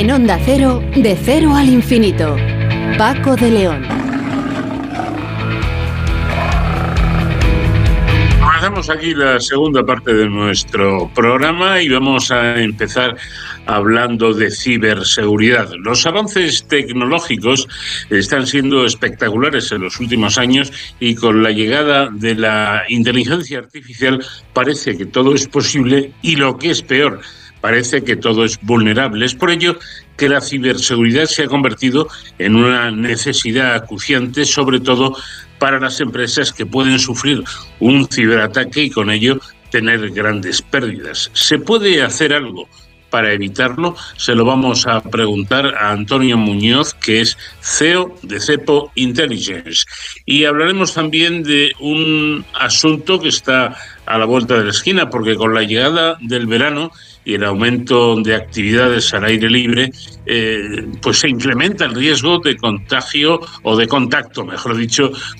En Onda Cero, de cero al infinito. Paco de León. Comenzamos aquí la segunda parte de nuestro programa y vamos a empezar hablando de ciberseguridad. Los avances tecnológicos están siendo espectaculares en los últimos años y con la llegada de la inteligencia artificial parece que todo es posible y, lo que es peor, parece que todo es vulnerable. Es por ello que la ciberseguridad se ha convertido en una necesidad acuciante, sobre todo para las empresas que pueden sufrir un ciberataque y con ello tener grandes pérdidas. ¿Se puede hacer algo para evitarlo? Se lo vamos a preguntar a Antonio Muñoz, que es CEO de Cepo Intelligence. Y hablaremos también de un asunto que está a la vuelta de la esquina, porque con la llegada del verano y el aumento de actividades al aire libre, pues se incrementa el riesgo de contagio o de contacto, mejor dicho,